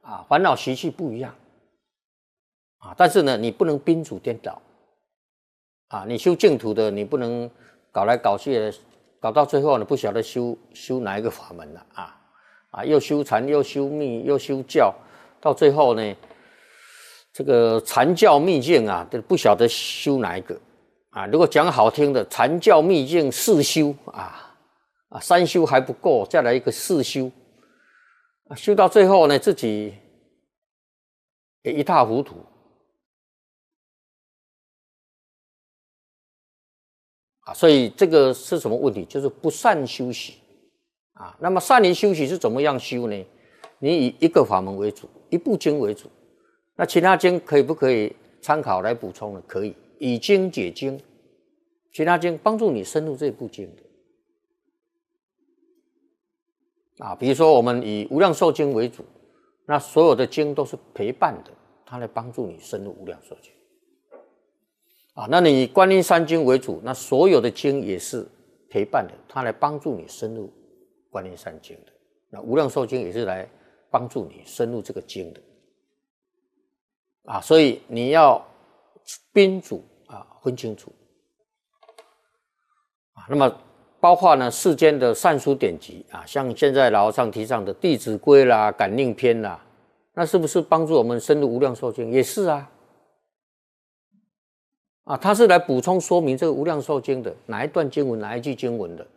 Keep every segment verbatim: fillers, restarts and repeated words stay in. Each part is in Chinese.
啊，烦恼习气不一样啊，但是呢，你不能宾主颠倒啊，你修净土的，你不能搞来搞去的，搞到最后呢，不晓得修修哪一个法门了啊啊，又修禅，又修密，又修教，到最后呢，这个禅教密境啊，都不晓得修哪一个啊。如果讲好听的，禅教密境四修啊啊，三修还不够，再来一个四修，啊、修到最后呢，自己也一塌糊涂。啊，所以这个是什么问题？就是不善修习啊。那么善于修习是怎么样修呢？你以一个法门为主，一部经为主。那其他经可以不可以参考来补充呢？可以，以经解经，其他经帮助你深入这部经的啊。比如说我们以无量寿经为主，那所有的经都是陪伴的，它来帮助你深入无量寿经。啊，那你以观音山经为主，那所有的经也是陪伴的，它来帮助你深入观音山经的。那无量寿经也是来帮助你深入这个经的。啊，所以你要宾主啊分清楚。啊，那么包括呢世间的善书典籍啊，像现在老和尚提倡的《弟子规》啦、《感应篇》啦，那是不是帮助我们深入无量寿经？也是啊。啊，它是来补充说明这个无量寿经的哪一段经文、哪一句经文的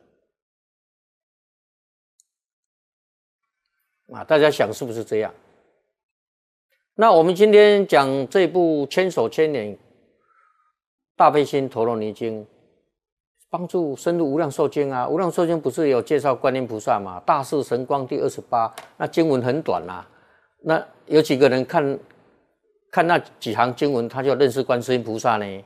啊？大家想是不是这样？那我们今天讲这部千手千眼大悲心陀罗尼经，帮助深入无量寿经啊。无量寿经不是有介绍观音菩萨吗？大士神光第二十八，那经文很短啊。那有几个人看看那几行经文，他就认识观世音菩萨呢？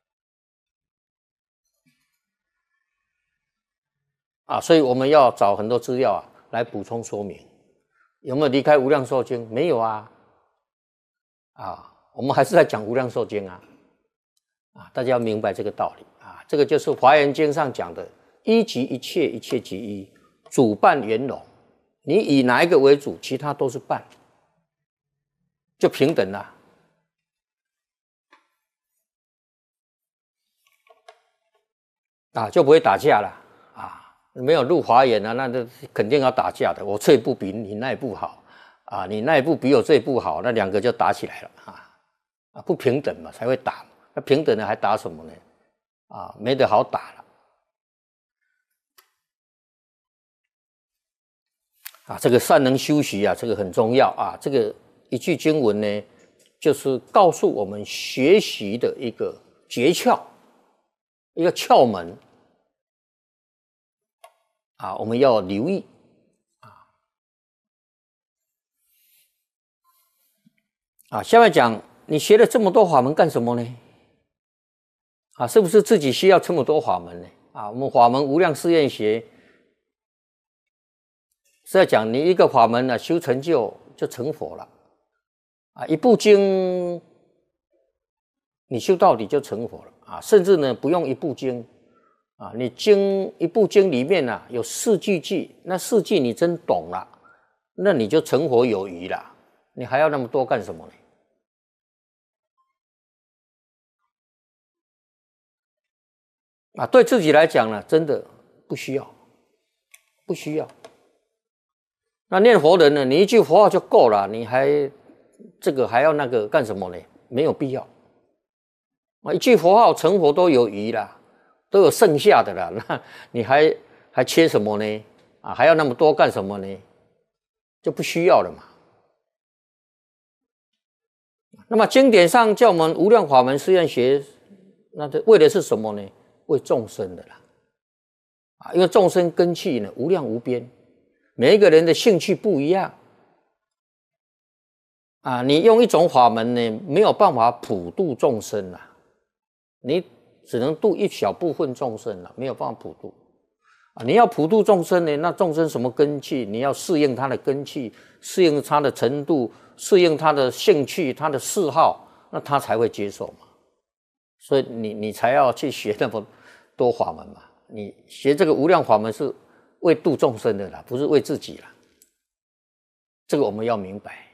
啊，所以我们要找很多资料啊来补充说明。有没有离开无量寿经？没有啊。啊，我们还是在讲无量寿经啊。啊，大家要明白这个道理啊。这个就是华严经上讲的“一即一切，一切即一，主伴圆融”。你以哪一个为主，其他都是伴，就平等了。啊，就不会打架了。没有入华严啊，那就肯定要打架的。我这一步比你那一步好啊，你那一步比我这一步好，那两个就打起来了啊啊，不平等嘛，才会打。那平等的还打什么呢？啊，没得好打了啊。这个善能修习啊，这个很重要啊。这个一句经文呢，就是告诉我们学习的一个诀窍，一个窍门。啊，我们要留意啊！啊，下面讲你学了这么多法门干什么呢？啊，是不是自己需要这么多法门呢？啊，我们法门无量誓愿学是在讲你一个法门呢、啊，修成就就成佛了啊！一部经你修到底就成佛了啊！甚至呢，不用一部经。啊，你经一部经里面啊有四句句，那四句你真懂了，那你就成佛有余了。你还要那么多干什么呢？啊，对自己来讲呢，真的不需要，不需要。那念佛人呢，你一句佛号就够了，你还这个还要那个干什么呢？没有必要。啊，一句佛号成佛都有余了。都有剩下的了，那你还还缺什么呢？啊，还要那么多干什么呢？就不需要了嘛。那么经典上叫我们无量法门誓愿学，那这为的是什么呢？为众生的啦。啊，因为众生根器呢无量无边，每一个人的兴趣不一样。啊，你用一种法门呢，没有办法普度众生啦。你只能度一小部分众生了，没有办法普度啊！你要普度众生呢，那众生什么根器？你要适应他的根器，适应他的程度，适应他的兴趣、他的嗜好，那他才会接受嘛。所以你你才要去学那么多法门嘛。你学这个无量法门是为度众生的啦，不是为自己啦。这个我们要明白。